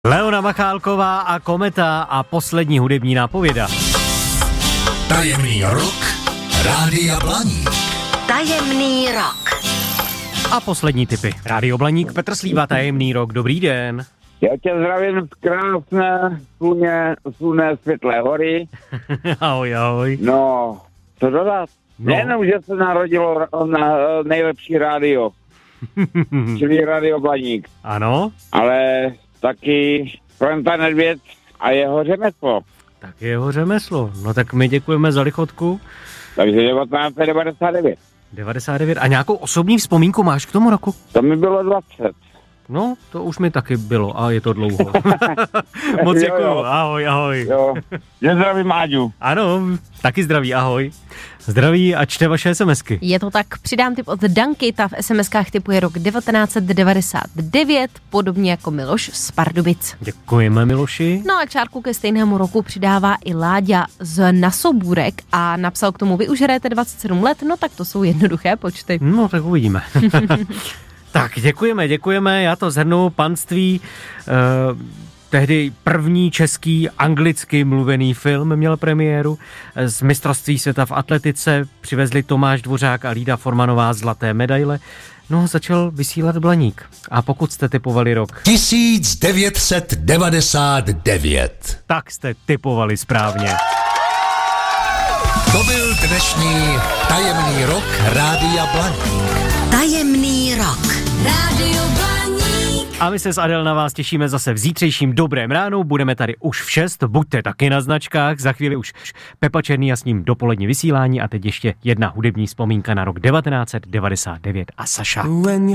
Leona Machálková a Kometa a poslední hudební nápověda. Tajemný rok Rádia Blaník. Tajemný rok. A poslední tipy. Rádio Blaník, Petr Slíva, Tajemný rok. Dobrý den. Já tě zdravím z krásné, slunné světlé hory. Ahoj, ahoj. No, co dodat? No. Nejenom, že se narodilo na nejlepší rádio, čili Rádio Blaník, Ano, ale taky Franta Nedvěd a jeho řemeslo. tak je jeho řemeslo. No tak my děkujeme za lichotku. Takže 1999. 99. A nějakou osobní vzpomínku máš k tomu roku? To mi bylo 20. No, to už mi taky bylo a je to dlouho. Moc Jo, děkuju. jo. Ahoj, ahoj. Jo, že zdravím Áďu. Ano, taky zdraví, ahoj. Zdraví a čte vaše SMSky. Je to tak, přidám tip od Danky, ta v SMSkách typuje rok 1999, podobně jako Miloš z Pardubic. Děkujeme, Miloši. No a čárku ke stejnému roku přidává i Láďa z Nasobůrek a napsal k tomu, vy už hrajete 27 let, no tak to jsou jednoduché počty. No, tak uvidíme. Tak, děkujeme, já to shrnu, panství, tehdy první český anglicky mluvený film měl premiéru, z mistrovství světa v atletice přivezli Tomáš Dvořák a Lída Formanová zlaté medaile, no začal vysílat Blaník. A pokud jste tipovali rok 1999. tak jste tipovali správně. To byl dnešní Tajemný rok Rádia Blaník. Tajemný rok. Rádio Blaník. A my se s Adel na vás těšíme zase v zítřejším dobrém ránu, budeme tady už v 6, buďte taky na značkách, za chvíli už Pepa Černý a s ním dopolední vysílání a teď ještě jedna hudební vzpomínka na rok 1999 a Saša.